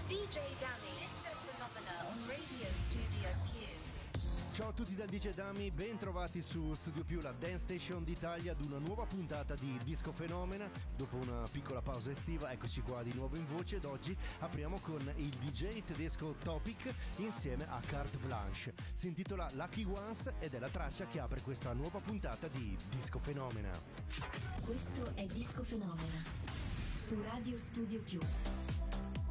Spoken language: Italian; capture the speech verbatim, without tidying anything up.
D J Dummy. Disco Phenomena on Radio Studio Q. Ciao a tutti dal D J Dummy, ben trovati su Studio Più, la Dance Station d'Italia, ad una nuova puntata di Disco Phenomena. Dopo una piccola pausa estiva, eccoci qua di nuovo in voce ed oggi apriamo con il D J tedesco Topic insieme a Carte Blanche. Si intitola Lucky Ones ed è la traccia che apre questa nuova puntata di Disco Phenomena. Questo è Disco Phenomena su Radio Studio Più.